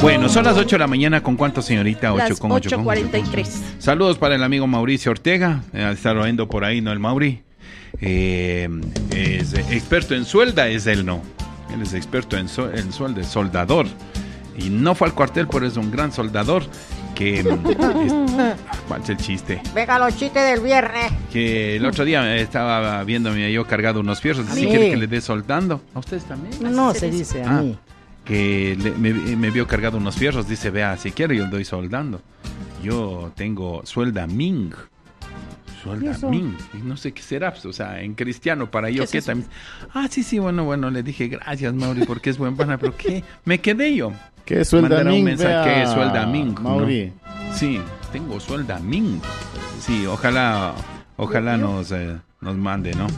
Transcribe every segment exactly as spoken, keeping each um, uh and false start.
Bueno, son las ocho de la mañana. ¿Con cuánto, señorita? ocho con ocho. ocho cuarenta y tres. Saludos para el amigo Mauricio Ortega. Eh, está oyendo por ahí, ¿no? El Mauri. Eh, es experto en suelda, es él, ¿no? Él es experto en, so, en suelda, es soldador. Y no fue al cuartel, pero es un gran soldador. Que es, ¿cuál es el chiste? Venga, los chistes del viernes. Que el otro día estaba viéndome yo cargado unos fierros. ¿Sí quiere que le dé soldando? ¿A ustedes también? No, se dice a ah, mí. Que le, me, me vio cargado unos fierros. Dice, vea, si quiere yo le doy soldando. Yo tengo suelda Ming. Suelda Ming. No sé qué será, o sea, en cristiano para yo. ¿Qué, ¿qué también? Ah, sí, sí, bueno, bueno, le dije gracias, Mauri, porque es buen pana, pero ¿qué? Me quedé yo. ¿Qué es suelda Ming? Un mensaje, ¿qué es suelda Ming? Mauri. ¿No? Sí, tengo suelda Ming. Sí, ojalá, ojalá nos, eh, nos mande, ¿no?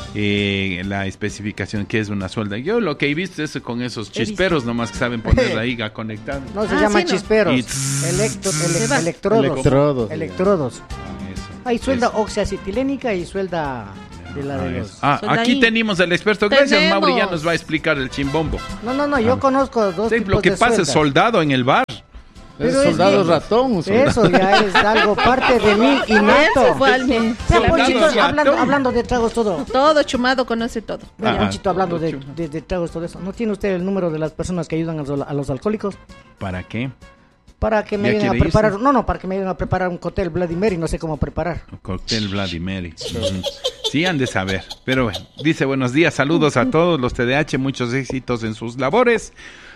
Eh, la especificación que es una suelda. Yo lo que he visto es con esos chisperos nomás que saben poner ahí a conectar. No, se ah, llama sí, chisperos. No. Electro, ele, electrodos. Electrodos. Electrodos. Ah, Hay suelda oxiacetilénica y suelda de la de los... Ah, aquí tenemos al experto. Gracias, tenemos. Mauri, ya nos va a explicar el chimbombo. No, no, no, yo ah. conozco dos sí, tipos lo que de pasa suelda. Es soldado en el bar. Es soldado es ratón. Eso ya es algo parte de mí innato. Ponchito, hablando, hablando de tragos todo. Todo chumado conoce todo. Mira, Ponchito, hablando de, de, de tragos todo eso. ¿No tiene usted el número de las personas que ayudan a los, a los alcohólicos? ¿Para qué? Para que me ayuden a preparar, irse? no, no, para que me ayuden a preparar un cóctel Bloody Mary, no sé cómo preparar. Un cóctel Bloody Mary. Sí, han de saber. Pero bueno, dice buenos días, saludos a todos los T D A H, muchos éxitos en sus labores.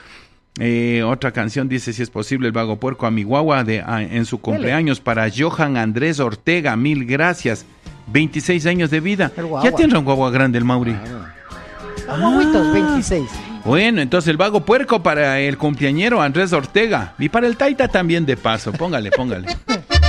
Eh, otra canción dice, si es posible, el Vago Puerco a mi guagua de, a, en su cumpleaños para Johan Andrés Ortega, mil gracias. veintiséis años de vida. Ya tiene un guagua grande el Mauri. Ah, guaguitos, veintiséis. Bueno, entonces el Vago Puerco para el cumpleañero Andrés Ortega y para el Taita también de paso, póngale, póngale.